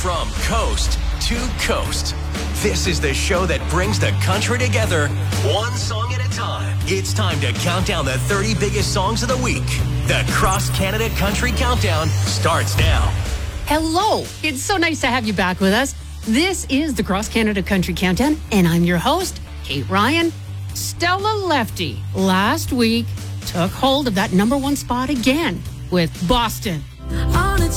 From coast to coast, this is the show that brings the country together, one song at a time. It's time to count down the 30 biggest songs of the week. The Cross Canada Country Countdown starts now. Hello. It's so nice to have you back with us. This is the Cross Canada Country Countdown, and I'm your host, Kate Ryan. Stella Lefty last week took hold of that number one spot again with Boston. On a